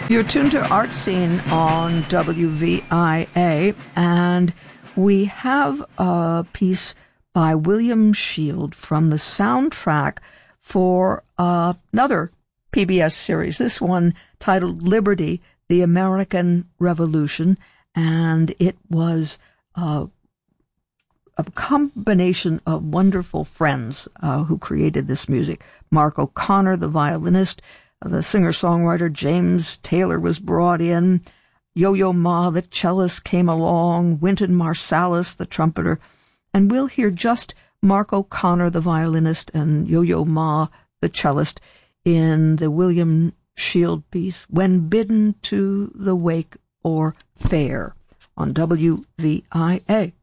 You're tuned to Art Scene on WVIA, and we have a piece by William Shield from the soundtrack for another PBS series, this one titled Liberty, the American Revolution, and it was a combination of wonderful friends who created this music. Mark O'Connor, the violinist, the singer-songwriter James Taylor was brought in. Yo-Yo Ma, the cellist, came along. Wynton Marsalis, the trumpeter. And we'll hear just Mark O'Connor, the violinist, and Yo-Yo Ma, the cellist, in the William Shield piece, When Bidden to the Wake or Fair, on WVIA.